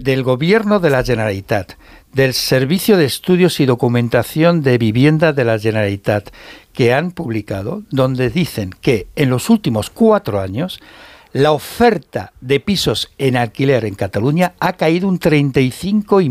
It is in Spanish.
del Gobierno de la Generalitat, del Servicio de Estudios y Documentación de Vivienda de la Generalitat, que han publicado, donde dicen que en los últimos 4 años la oferta de pisos en alquiler en Cataluña ha caído un 35,5%.